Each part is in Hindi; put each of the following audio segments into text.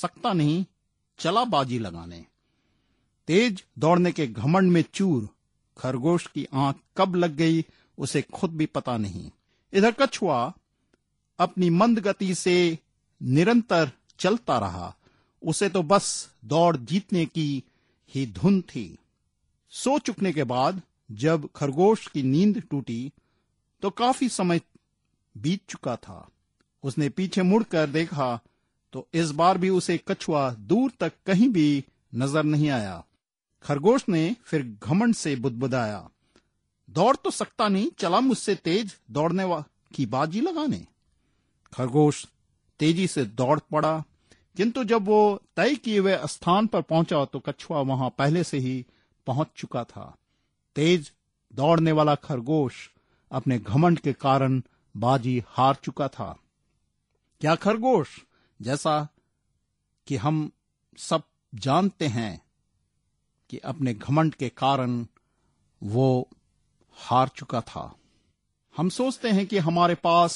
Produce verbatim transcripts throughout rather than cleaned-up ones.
सकता नहीं, चला बाजी लगाने। तेज दौड़ने के घमंड में चूर खरगोश की आंख कब लग गई उसे खुद भी पता नहीं। इधर कछुआ अपनी मंद गति से निरंतर चलता रहा। उसे तो बस दौड़ जीतने की ही धुन थी। सो चुकने के बाद जब खरगोश की नींद टूटी तो काफी समय बीत चुका था। उसने पीछे मुड़कर देखा तो इस बार भी उसे कछुआ दूर तक कहीं भी नजर नहीं आया। खरगोश ने फिर घमंड से बुदबुदाया, दौड़ तो सकता नहीं, चला मुझसे तेज दौड़ने की बाजी लगाने। खरगोश तेजी से दौड़ पड़ा, किंतु जब वो तय किए हुए स्थान पर पहुंचा तो कछुआ वहां पहले से ही पहुंच चुका था। तेज दौड़ने वाला खरगोश अपने घमंड के कारण बाजी हार चुका था। क्या खरगोश, जैसा कि हम सब जानते हैं कि अपने घमंड के कारण वो हार चुका था। हम सोचते हैं कि हमारे पास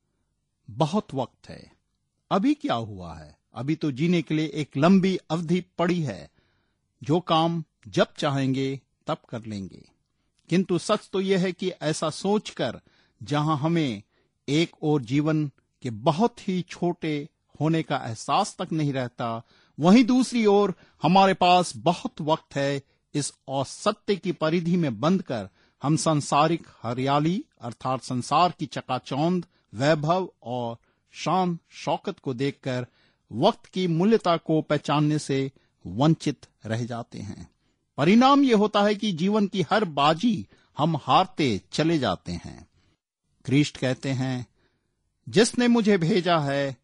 बहुत वक्त है, अभी क्या हुआ है, अभी तो जीने के लिए एक लंबी अवधि पड़ी है, जो काम जब चाहेंगे तब कर लेंगे। किंतु सच तो यह है कि ऐसा सोचकर जहां हमें एक और जीवन के बहुत ही छोटे होने का एहसास तक नहीं रहता, वहीं दूसरी ओर हमारे पास बहुत वक्त है। इस असत्य की परिधि में बंद कर हम सांसारिक हरियाली अर्थात संसार की चकाचौंध, वैभव और शान शौकत को देखकर वक्त की मूल्यता को पहचानने से वंचित रह जाते हैं। परिणाम यह होता है कि जीवन की हर बाजी हम हारते चले जाते हैं। क्रिस्ट कहते हैं, जिसने मुझे भेजा है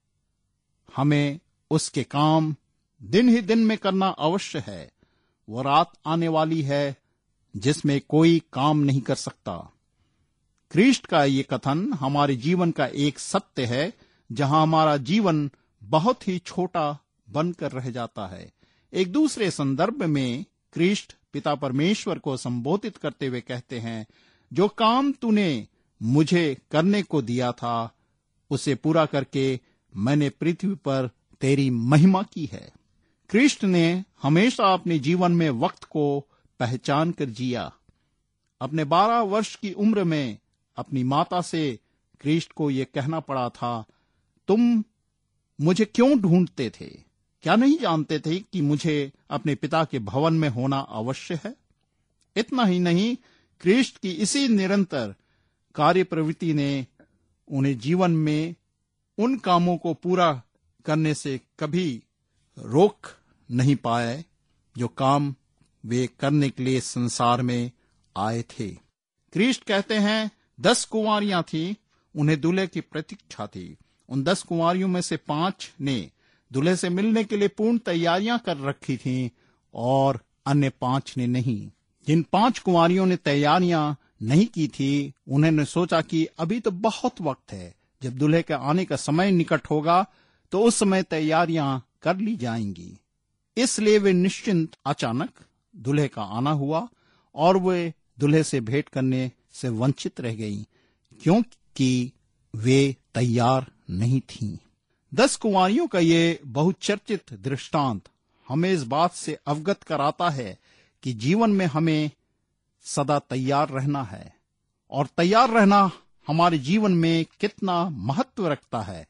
हमें उसके काम दिन ही दिन में करना अवश्य है। वो रात आने वाली है जिसमें कोई काम नहीं कर सकता। क्रिस्ट का ये कथन हमारे जीवन का एक सत्य है, जहां हमारा जीवन बहुत ही छोटा बनकर रह जाता है। एक दूसरे संदर्भ में क्रिस्ट पिता परमेश्वर को संबोधित करते हुए कहते हैं, जो काम तूने मुझे करने को दिया था उसे पूरा करके मैंने पृथ्वी पर तेरी महिमा की है। क्रिस्ट ने हमेशा अपने जीवन में वक्त को पहचान कर जिया। अपने बारह वर्ष की उम्र में अपनी माता से क्रिस्ट को यह कहना पड़ा था, तुम मुझे क्यों ढूंढते थे? क्या नहीं जानते थे कि मुझे अपने पिता के भवन में होना अवश्य है? इतना ही नहीं, क्रिस्ट की इसी निरंतर कार्य प्रवृत्ति ने उन्हें जीवन में उन कामों को पूरा करने से कभी रोक नहीं पाए जो काम वे करने के लिए संसार में आए थे। क्रिस्ट कहते हैं, दस कुंवारियां थीं, उन्हें दूल्हे की प्रतीक्षा थी। उन दस कुंवारियों में से पांच ने दूल्हे से मिलने के लिए पूर्ण तैयारियां कर रखी थीं और अन्य पांच ने नहीं। जिन पांच कुंवारियों ने तैयारियां नहीं की थी, उन्होंने सोचा कि अभी तो बहुत वक्त है, जब दूल्हे के आने का समय निकट होगा तो उस समय तैयारियां कर ली जाएंगी। इसलिए वे निश्चिंत अचानक दूल्हे का आना हुआ और वे दूल्हे से भेंट करने से वंचित रह गईं, क्योंकि वे तैयार नहीं थीं। दस कुंवारियों का ये बहुचर्चित दृष्टांत हमें इस बात से अवगत कराता है कि जीवन में हमें सदा तैयार रहना है, और तैयार रहना हमारे जीवन में कितना महत्व रखता है।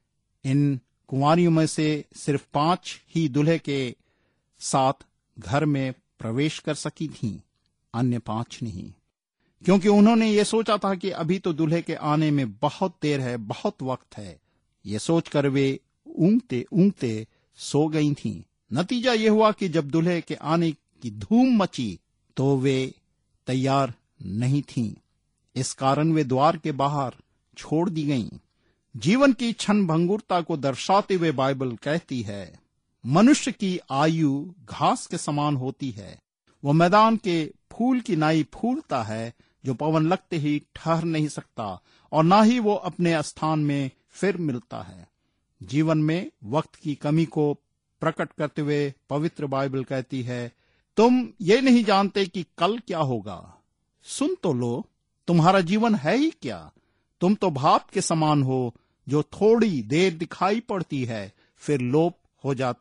इन कुंवारियों में से सिर्फ पांच ही दूल्हे के साथ घर में प्रवेश कर सकी थीं, अन्य पांच नहीं, क्योंकि उन्होंने ये सोचा था कि अभी तो दूल्हे के आने में बहुत देर है, बहुत वक्त है। ये सोचकर वे ऊँघते ऊँघते सो गई थीं। नतीजा ये हुआ कि जब दूल्हे के आने की धूम मची तो वे तैयार नहीं थीं। इस कारण वे द्वार के बाहर छोड़ दी गईं। जीवन की क्षण भंगुरता को दर्शाते हुए बाइबल कहती है, मनुष्य की आयु घास के समान होती है, वो मैदान के फूल की नाई फूलता है, जो पवन लगते ही ठहर नहीं सकता और ना ही वो अपने स्थान में फिर मिलता है। जीवन में वक्त की कमी को प्रकट करते हुए पवित्र बाइबल कहती है, तुम ये नहीं जानते कि कल क्या होगा। सुन तो लो, तुम्हारा जीवन है ही क्या? तुम तो भाप के समान हो, जो थोड़ी देर दिखाई पड़ती है फिर लोप हो जाती